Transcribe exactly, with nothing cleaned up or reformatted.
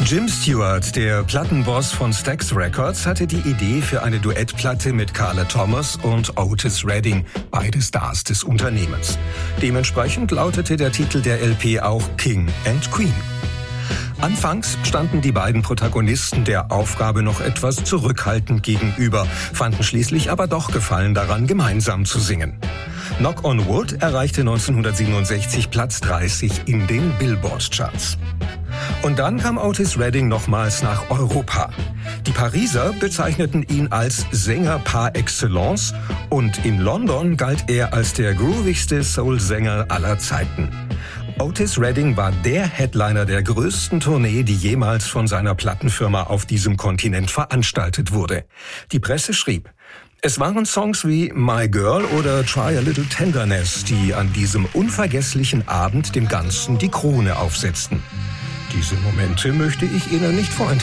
Jim Stewart, der Plattenboss von Stax Records, hatte die Idee für eine Duettplatte mit Carla Thomas und Otis Redding, beide Stars des Unternehmens. Dementsprechend lautete der Titel der L P auch King and Queen. Anfangs standen die beiden Protagonisten der Aufgabe noch etwas zurückhaltend gegenüber, fanden schließlich aber doch Gefallen daran, gemeinsam zu singen. Knock on Wood erreichte neunzehnhundertsiebenundsechzig Platz dreißig in den Billboard-Charts. Und dann kam Otis Redding nochmals nach Europa. Die Pariser bezeichneten ihn als Sänger par excellence und in London galt er als der groovigste Soul-Sänger aller Zeiten. Otis Redding war der Headliner der größten Tournee, die jemals von seiner Plattenfirma auf diesem Kontinent veranstaltet wurde. Die Presse schrieb: Es waren Songs wie My Girl oder Try a Little Tenderness, die an diesem unvergesslichen Abend dem Ganzen die Krone aufsetzten. Diese Momente möchte ich Ihnen nicht vorenthalten.